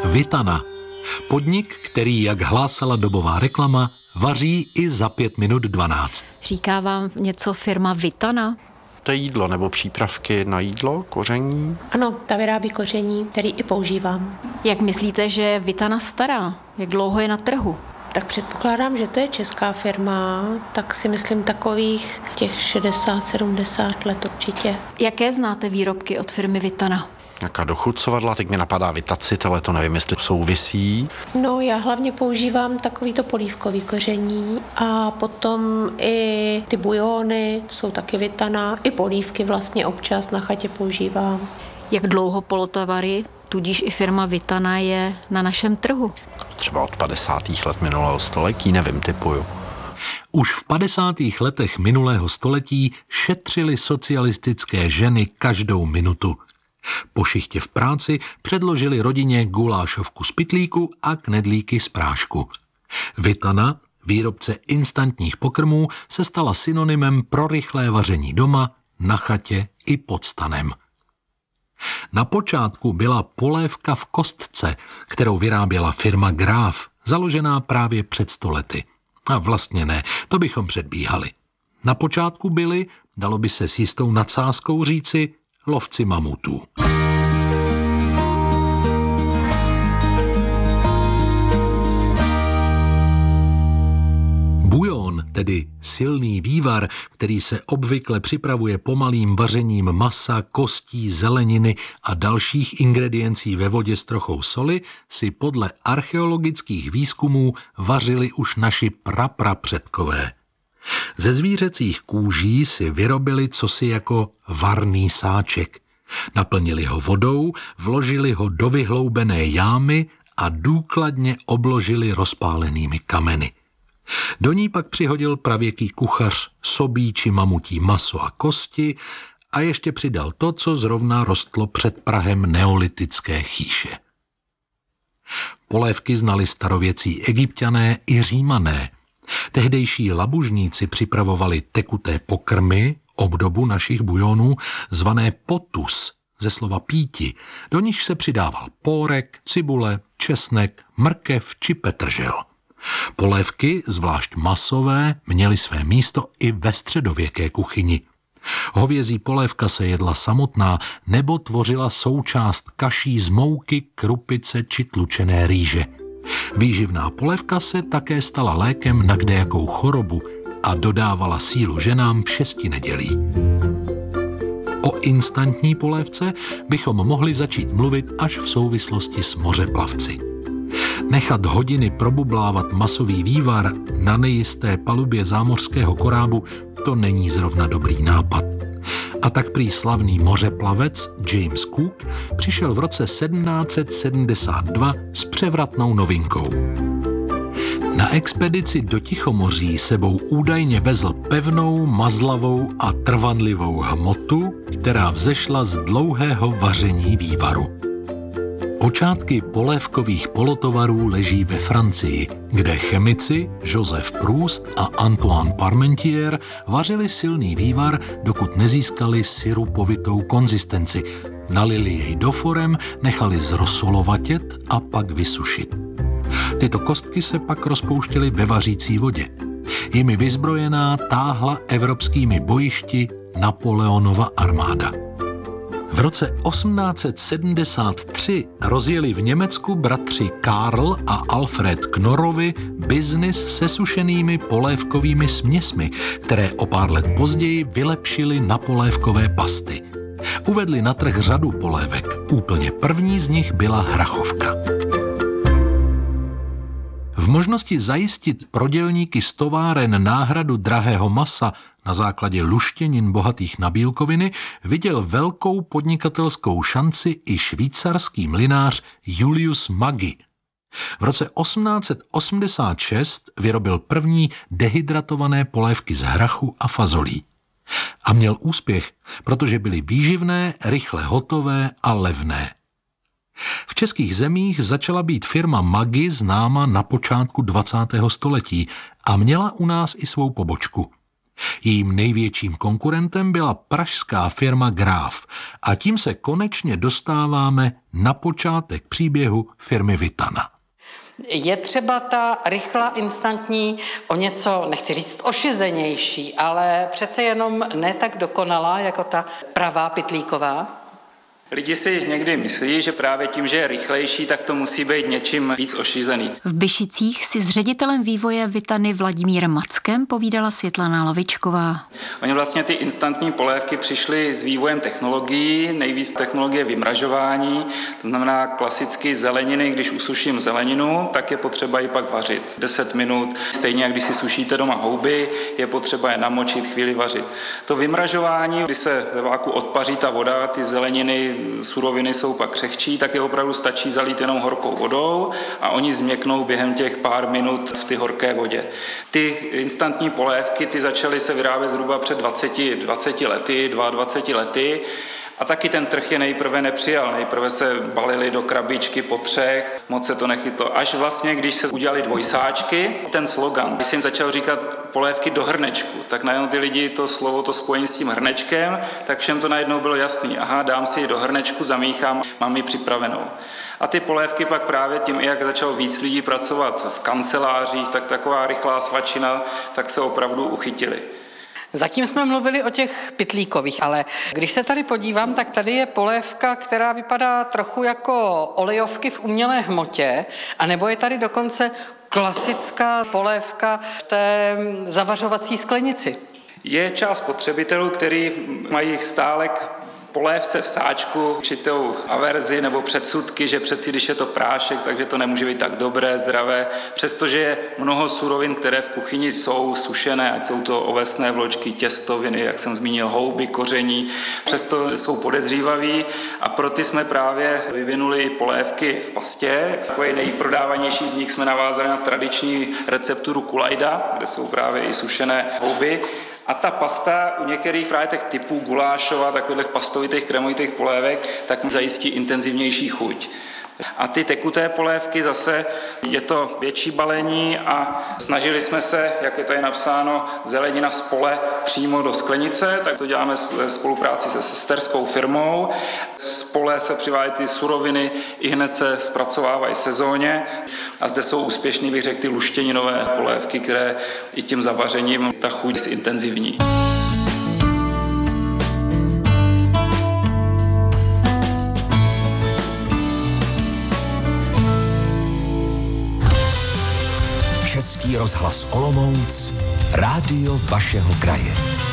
Vitana. Podnik, který, jak hlásala dobová reklama, vaří i za 5 minut 12. Říká vám něco firma Vitana? To je jídlo nebo přípravky na jídlo, koření? Ano, ta vyrábí koření, který i používám. Jak myslíte, že je Vitana stará? Jak dlouho je na trhu? Tak předpokládám, že to je česká firma, tak si myslím takových těch 60-70 let určitě. Jaké znáte výrobky od firmy Vitana? Nějaká dochucovadla, teď mi napadá Vitacit, ale to nevím, jestli souvisí. No, já hlavně používám takovýto polívkový koření a potom i ty bujony, jsou taky Vitana, i polívky vlastně občas na chatě používám. Jak dlouho polotovary, tudíž i firma Vitana je na našem trhu? Třeba od 50. let minulého století, nevím, typuju. Už v 50. letech minulého století šetřily socialistické ženy každou minutu. Po šichtě v práci předložili rodině gulášovku z pytlíku a knedlíky z prášku. Vitana, výrobce instantních pokrmů, se stala synonymem pro rychlé vaření doma, na chatě i pod stanem. Na počátku byla polévka v kostce, kterou vyráběla firma Graf, založená právě před 100 lety. A vlastně ne, to bychom předbíhali. Na počátku byli, dalo by se s jistou nadsázkou říci, lovci mamutů. Bujon, tedy silný vývar, který se obvykle připravuje pomalým vařením masa, kostí, zeleniny a dalších ingrediencí ve vodě s trochou soli, si podle archeologických výzkumů vařili už naši praprapředkové. Ze zvířecích kůží si vyrobili cosi jako varný sáček. Naplnili ho vodou, vložili ho do vyhloubené jámy a důkladně obložili rozpálenými kameny. Do ní pak přihodil pravěký kuchař sobí či mamutí maso a kosti a ještě přidal to, co zrovna rostlo před prahem neolitické chýše. Polévky znali starověcí Egypťané i Římané. Tehdejší labužníci připravovali tekuté pokrmy, obdobu našich bujonů, zvané potus, ze slova píti, do níž se přidával pórek, cibule, česnek, mrkev či petržel. Polévky, zvlášť masové, měly své místo i ve středověké kuchyni. Hovězí polévka se jedla samotná nebo tvořila součást kaší z mouky, krupice či tlučené rýže. Výživná polévka se také stala lékem na kdejakou chorobu a dodávala sílu ženám v 6 nedělí. O instantní polévce bychom mohli začít mluvit až v souvislosti s mořeplavci. Nechat hodiny probublávat masový vývar na nejisté palubě zámořského korábu, to není zrovna dobrý nápad. A tak prý slavný mořeplavec James Cook přišel v roce 1772 s převratnou novinkou. Na expedici do Tichomoří sebou údajně vezl pevnou, mazlavou a trvanlivou hmotu, která vzešla z dlouhého vaření vývaru. Počátky polévkových polotovarů leží ve Francii, kde chemici Joseph Proust a Antoine Parmentier vařili silný vývar, dokud nezískali sirupovitou konzistenci. Nalili jej do forem, nechali zrosolovatět a pak vysušit. Tyto kostky se pak rozpouštěly ve vařící vodě. Jimi vyzbrojená táhla evropskými bojišti Napoleonova armáda. V roce 1873 rozjeli v Německu bratři Karl a Alfred Knorrovi biznis se sušenými polévkovými směsmi, které o pár let později vylepšili na polévkové pasty. Uvedli na trh řadu polévek. Úplně první z nich byla hrachovka. V možnosti zajistit pro dělníky z továren náhradu drahého masa na základě luštěnin bohatých na bílkoviny viděl velkou podnikatelskou šanci i švýcarský mlynář Julius Maggi. V roce 1886 vyrobil první dehydratované polévky z hrachu a fazolí. A měl úspěch, protože byly výživné, rychle hotové a levné. V českých zemích začala být firma Maggi známa na počátku 20. století a měla u nás i svou pobočku. Jejím největším konkurentem byla pražská firma Graf a tím se konečně dostáváme na počátek příběhu firmy Vitana. Je třeba ta rychlá, instantní, o něco, nechci říct ošizenější, ale přece jenom ne tak dokonalá, jako ta pravá pytlíková? Lidi si někdy myslí, že právě tím, že je rychlejší, tak to musí být něčím víc ošizený. V Byšicích si s ředitelem vývoje Vitany Vladimírem Mackem povídala Světlana Lavičková. Oni vlastně ty instantní polévky přišly s vývojem technologií, nejvíc technologie vymražování, to znamená klasicky zeleniny, když usuším zeleninu, tak je potřeba ji pak vařit 10 minut. Stejně jak když si sušíte doma houby, je potřeba je namočit, chvíli vařit. To vymražování, kdy se ve váku odpaří ta voda, ty zeleniny, suroviny jsou pak křehčí, tak je opravdu stačí zalít jenom horkou vodou a oni změknou během těch pár minut v ty horké vodě. Ty instantní polévky, ty začaly se vyrábět zhruba před 20 lety, 22 lety. A taky ten trh je nejprve nepřijal. Nejprve se balili do krabičky po 3, moc se to nechytlo. Až vlastně, když se udělali dvojsáčky, ten slogan, když jsem začal říkat polévky do hrnečku, tak najednou ty lidi to slovo, to spojení s tím hrnečkem, tak všem to najednou bylo jasný. Aha, dám si ji do hrnečku, zamíchám, mám ji připravenou. A ty polévky pak právě tím, jak začalo víc lidí pracovat v kancelářích, tak taková rychlá svačina, tak se opravdu uchytili. Zatím jsme mluvili o těch pytlíkových, ale když se tady podívám, tak tady je polévka, která vypadá trochu jako olejovky v umělé hmotě, anebo je tady dokonce klasická polévka v té zavařovací sklenici. Je část spotřebitelů, kteří mají stále k polévce v sáčku určitou averzi nebo předsudky, že přeci, když je to prášek, takže to nemůže být tak dobré, zdravé, přestože je mnoho surovin, které v kuchyni jsou sušené, ať jsou to ovesné vločky, těstoviny, jak jsem zmínil, houby, koření, přesto jsou podezřívaví a pro ty jsme právě vyvinuli polévky v pastě. Takový nejprodávanější z nich jsme navázali na tradiční recepturu kulajda, kde jsou právě i sušené houby. A ta pasta u některých právě těch typů gulášova, takových pastovitých, kremovitých polévek, tak zajistí intenzivnější chuť. A ty tekuté polévky zase je to větší balení a snažili jsme se, jak je tady napsáno, zelenina z pole přímo do sklenice, tak to děláme ve spolupráci se sesterskou firmou. Z pole se přivádějí ty suroviny, i hned se zpracovávají sezóně a zde jsou úspěšný, bych řekl, ty luštěninové polévky, které i tím zavařením ta chuť zintenzivní. Český rozhlas Olomouc, rádio vašeho kraje.